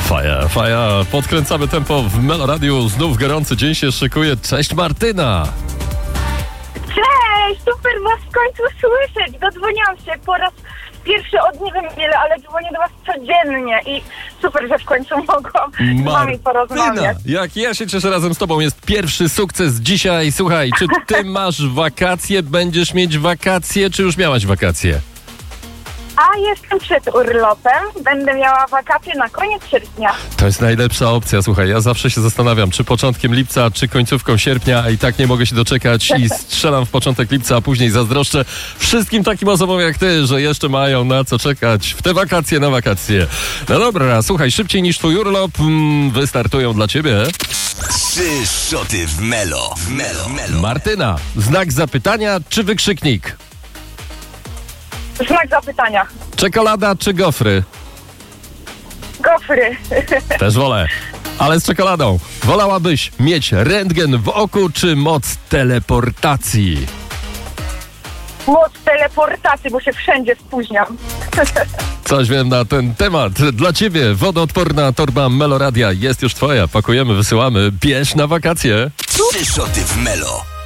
Faja, podkręcamy tempo w Meloradiu, znów gorący dzień się szykuje. Cześć Martyna! Cześć, super was w końcu słyszeć. Dodzwoniłam się po raz pierwszy od nie wiem wiele, ale dzwonię do was codziennie i super, że w końcu mogłam z wami porozmawiać. Jak ja się cieszę, razem z tobą jest pierwszy sukces dzisiaj. Słuchaj, czy ty masz wakacje, będziesz mieć wakacje, czy już miałaś wakacje? A jestem przed urlopem, będę miała wakacje na koniec sierpnia. To jest najlepsza opcja, słuchaj, ja zawsze się zastanawiam, czy początkiem lipca, czy końcówką sierpnia, a i tak nie mogę się doczekać i strzelam w początek lipca, a później zazdroszczę wszystkim takim osobom jak ty, że jeszcze mają na co czekać w te wakacje na wakacje. No dobra, słuchaj, szybciej niż twój urlop wystartują dla ciebie 3 szoty w Melo. Martyna, znak zapytania czy wykrzyknik? Znak zapytania. Czekolada czy gofry? Gofry. Też wolę, ale z czekoladą. Wolałabyś mieć rentgen w oku czy moc teleportacji? Moc teleportacji, bo się wszędzie spóźniam. Coś wiem na ten temat. Dla ciebie wodoodporna torba Meloradia jest już twoja. Pakujemy, wysyłamy. Bierz na wakacje. 3 szoty w Melo.